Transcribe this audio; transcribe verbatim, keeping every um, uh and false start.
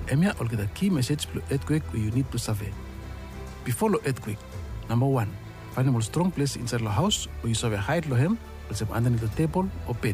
Emia will get a key message for earthquake where you need to survey. Before the earthquake, number one, find a strong place inside the house where you survey hide lohem, underneath the table or bed.